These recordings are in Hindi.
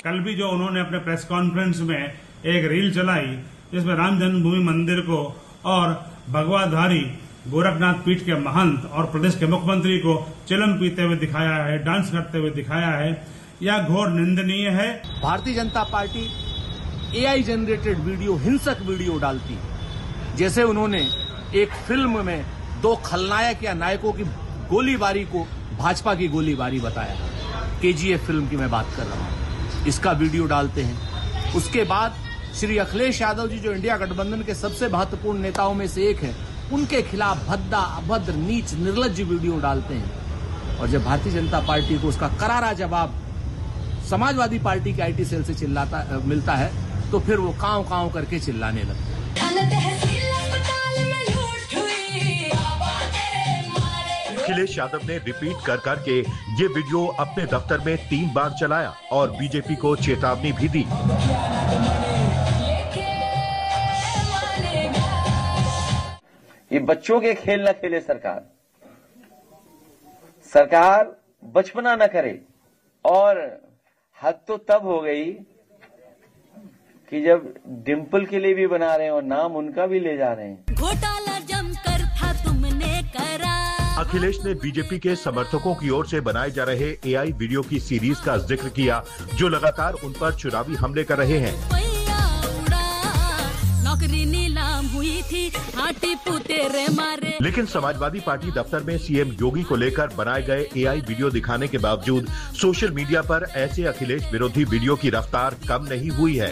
कल भी जो उन्होंने अपने प्रेस कॉन्फ्रेंस में एक रील चलाई जिसमें राम जन्मभूमि मंदिर को और भगवाधारी गोरखनाथ पीठ के महंत और प्रदेश के मुख्यमंत्री को चिलम पीते हुए दिखाया है, डांस करते हुए दिखाया है, यह घोर निंदनीय है। Bharatiya Janata party AI generated video, हिंसक वीडियो डालती है। जैसे उन्होंने एक फिल्म में दो खलनायक या नायकों की गोलीबारी को भाजपा की गोलीबारी बताया। केजीएफ फिल्म की मैं बात कर रहा हूं, इसका वीडियो डालते हैं। उसके बाद श्री अखिलेश यादव जी, जो इंडिया गठबंधन के सबसे महत्वपूर्ण नेताओं में से एक हैं, उनके खिलाफ भद्दा, अभद्र, नीच, निर्लज्ज वीडियो डालते हैं। और जब भारतीय जनता पार्टी को उसका करारा जवाब समाजवादी पार्टी के आईटी सेल से मिलता है तो फिर वो कांव कांव करके चिल्लाने लगते हैं। अखिलेश यादव ने रिपीट कर करके ये वीडियो अपने दफ्तर में 3 बार चलाया और बीजेपी को चेतावनी भी दी। ये बच्चों के खेल न खेले सरकार बचपना न करे। और हद तो तब हो गई कि जब डिम्पल के लिए भी बना रहे हैं और नाम उनका भी ले जा रहे हैं। घोटाला जमकर था तुमने करा। अखिलेश ने बीजेपी के समर्थकों की ओर से बनाए जा रहे एआई वीडियो की सीरीज का जिक्र किया जो लगातार उन पर चुनावी हमले कर रहे हैं। नौकरी नीलाम हुई थी, हाटी पुतेरे मारे। लेकिन समाजवादी पार्टी दफ्तर में सीएम योगी को लेकर बनाए गए एआई वीडियो दिखाने के बावजूद सोशल मीडिया पर ऐसे अखिलेश विरोधी वीडियो की रफ्तार कम नहीं हुई है।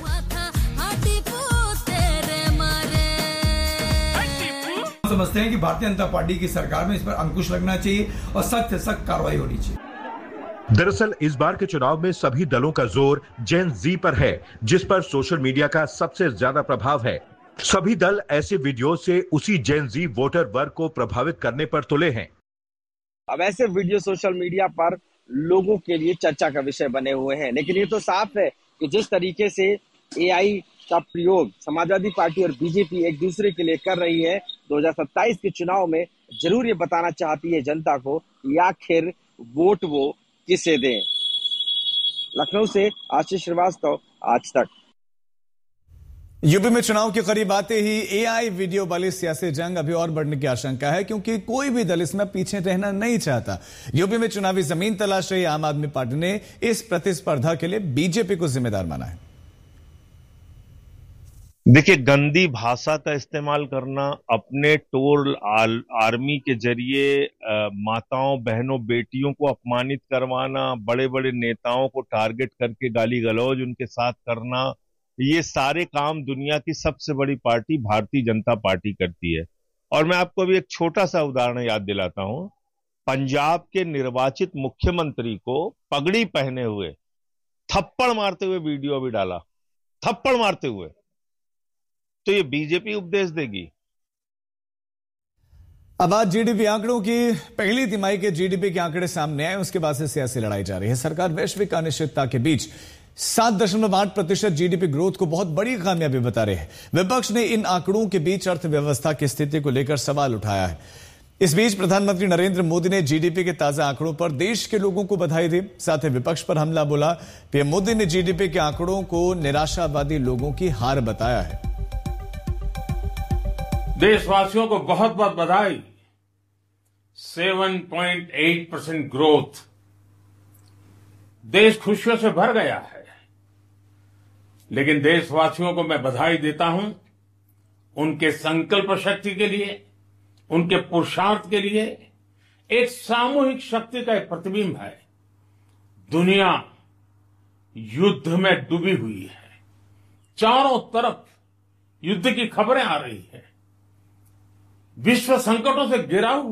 समझते हैं कि भारतीय जनता पार्टी की सरकार में इस पर अंकुश लगना चाहिए और सख्त से सख्त कार्रवाई होनी चाहिए। दरअसल इस बार के चुनाव में सभी दलों का जोर जेन जी पर है, जिस पर सोशल मीडिया का सबसे ज्यादा प्रभाव है। सभी दल ऐसे वीडियो से उसी जेन जी वोटर वर्ग को प्रभावित करने पर तुले हैं। अब ऐसे वीडियो सोशल मीडिया पर लोगों के लिए चर्चा का विषय बने हुए हैं, लेकिन ये तो साफ है कि जिस तरीके से एआई का प्रयोग समाजवादी पार्टी और बीजेपी एक दूसरे के लिए कर रही है, 2027 के चुनाव में जरूर ये बताना चाहती है जनता को कि आखिर वोट वो किसे दें। लखनऊ से आशीष श्रीवास्तव, आज तक। यूपी में चुनाव के करीब आते ही एआई वीडियो वाली सियासी जंग अभी और बढ़ने की आशंका है, क्योंकि कोई भी दल इसमें पीछे रहना नहीं चाहता। यूपी में चुनावी जमीन तलाश रही आम आदमी पार्टी ने इस प्रतिस्पर्धा के लिए बीजेपी को जिम्मेदार माना है। देखिए, गंदी भाषा का इस्तेमाल करना, अपने टोल आर्मी के जरिए माताओं, बहनों, बेटियों को अपमानित करवाना, बड़े बड़े नेताओं को टारगेट करके गाली गलौज उनके साथ करना, ये सारे काम दुनिया की सबसे बड़ी पार्टी भारतीय जनता पार्टी करती है। और मैं आपको अभी एक छोटा सा उदाहरण याद दिलाता हूं। पंजाब के निर्वाचित मुख्यमंत्री को पगड़ी पहने हुए थप्पड़ मारते हुए वीडियो भी डाला, थप्पड़ मारते हुए। तो ये बीजेपी उपदेश देगी। अब आज जीडीपी आंकड़ों की पहली तिमाही के जीडीपी के आंकड़े सामने आए, उसके बाद से सियासी लड़ाई जारी है। सरकार वैश्विक अनिश्चितता के बीच 7.8% जीडीपी ग्रोथ को बहुत बड़ी कामयाबी बता रहे हैं। विपक्ष ने इन आंकड़ों के बीच अर्थव्यवस्था की स्थिति को लेकर सवाल उठाया है। इस बीच प्रधानमंत्री नरेंद्र मोदी ने जीडीपी के ताजा आंकड़ों पर देश के लोगों को बधाई दी, साथ ही विपक्ष पर हमला बोला। पीएम मोदी ने जीडीपी के आंकड़ों को निराशावादी लोगों की हार बताया है। देशवासियों को बहुत बहुत बधाई। 7.8% ग्रोथ, देश खुशियों से भर गया है। लेकिन देशवासियों को मैं बधाई देता हूं उनके संकल्प शक्ति के लिए, उनके पुरुषार्थ के लिए। एक सामूहिक शक्ति का एक प्रतिबिंब है। दुनिया युद्ध में डूबी हुई है, चारों तरफ युद्ध की खबरें आ रही है, विश्व संकटों से घिरा हुआ